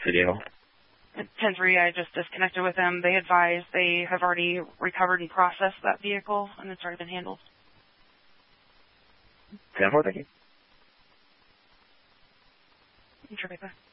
City Hall? 10-3, I just disconnected with them. They advised they have already recovered and processed that vehicle, and it's already been handled. 10-4, thank you. Sure, bye.